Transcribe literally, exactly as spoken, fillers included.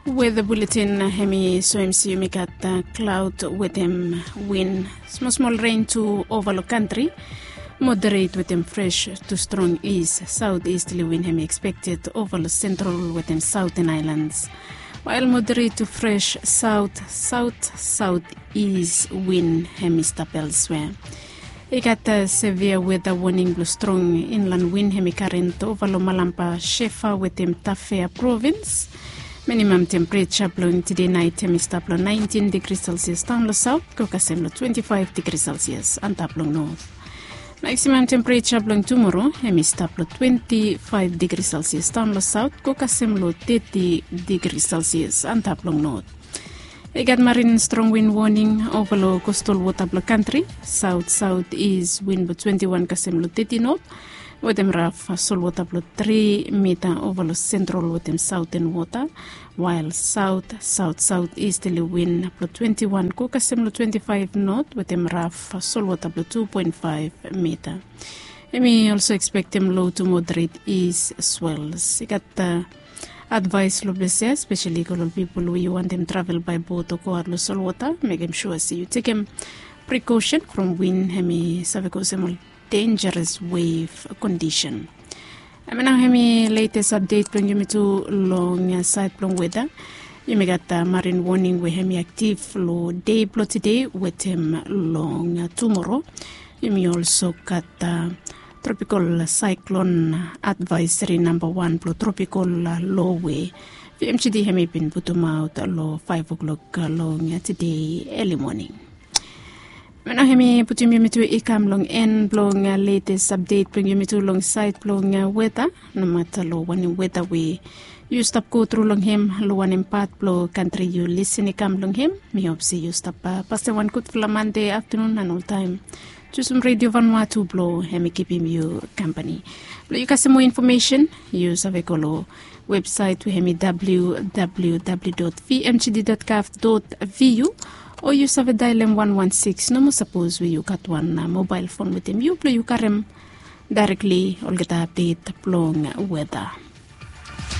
Weather bulletin hemi so M C got uh, cloud with him wind, small small rain to overlook country, moderate with him fresh to strong east, southeasterly wind hemi expected over central with him southern islands, while moderate to fresh south south southeast wind hemi stop elsewhere. We got a severe weather warning blue strong inland wind hemi current over Malampa Shefa with him Tafea province. Minimum temperature blowing today night Temistaplo nineteen degrees Celsius down south, Kokasemlo twenty-five degrees Celsius and Taplo north. Maximum temperature blowing tomorrow Temistaplo twenty-five degrees Celsius down south, Kokasemlo thirty degrees Celsius and Taplo north. We got marine strong wind warning over low coastal water country, south southeast wind by twenty-one Kasemlo thirty north. With them rough sol water blow three meter over the central with them southern water, while south south southeasterly wind blow twenty-one Kokasemlo twenty-five north with them rough sol water blow two point five meter. And we also expect them low to moderate east swells. You got the advice lo blessé, especially for people who you want them travel by boat or go out sol water. Make them sure see you take them precaution from wind hemi savikosemol dangerous wave condition. I mean, I have latest update bring you to long side long weather. You may get the marine warning we have active low day blow today with him long tomorrow. You may also get the tropical cyclone advisory number one blow tropical low way. V M C D have been put out low five o'clock long today early morning. Now, hemi putim you to ikam long end blowing uh, latest update bring you to long side blowing uh, weather no matter low one weather we you stop go through long him low one impact blow country you listen ikam long him me hope see you stop uh, past the one good for Monday afternoon and all time to some radio Vanuatu blow hemi keeping you company. Blow you got some more information use a vecolo website to hemi w w w dot v m c d dot gov dot v u. Or you have a dial M one one six. No more suppose we you got one uh, mobile phone with him. You play you carry directly or get update long weather.